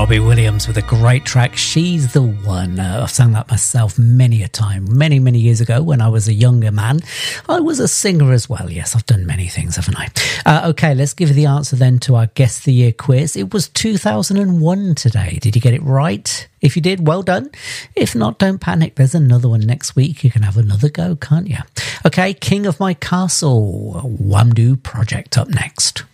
Robbie Williams with a great track, She's the One. I've sung that myself many a time, many years ago when I was a younger man. I was a singer as well. Yes, I've done many things, haven't I? Okay, let's give you the answer then to our Guess the Year quiz. It was 2001 today. Did you get it right? If you did, well done. If not, don't panic. There's another one next week. You can have another go, can't you? Okay, King of My Castle, Wamdue Project up next.